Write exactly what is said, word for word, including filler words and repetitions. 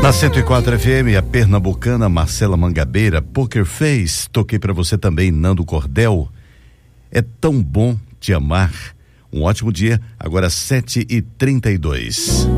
Na cento e quatro F M, a pernambucana Marcela Mangabeira, Poker Face. Toquei pra você também, Nando Cordel. É tão bom te amar. Um ótimo dia, agora sete e trinta e dois.